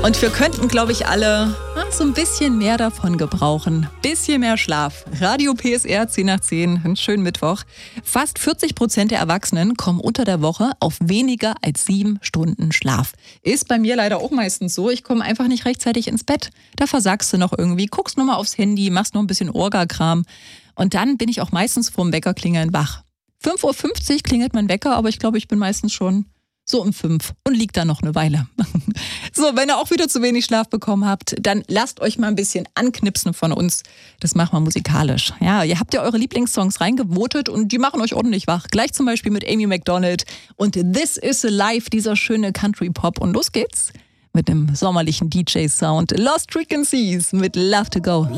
Und wir könnten, glaube ich, alle so ein bisschen mehr davon gebrauchen. Bisschen mehr Schlaf. Radio PSR 10 nach 10, einen schönen Mittwoch. Fast 40% der Erwachsenen kommen unter der Woche auf weniger als 7 Stunden Schlaf. Ist bei mir leider auch meistens so. Ich komme einfach nicht rechtzeitig ins Bett. Da versagst du noch irgendwie, guckst nur mal aufs Handy, machst noch ein bisschen Orga-Kram. Und dann bin ich auch meistens vorm Weckerklingeln wach. 5:50 Uhr klingelt mein Wecker, aber ich glaube, ich bin meistens schon so um 5 und liegt da noch eine Weile. So, wenn ihr auch wieder zu wenig Schlaf bekommen habt, dann lasst euch mal ein bisschen anknipsen von uns. Das machen wir musikalisch. Ja, ihr habt ja eure Lieblingssongs reingevotet und die machen euch ordentlich wach. Gleich zum Beispiel mit Amy Macdonald und This Is Alive, dieser schöne Country-Pop. Und los geht's mit einem sommerlichen DJ-Sound. Lost Frequencies mit Love to Go.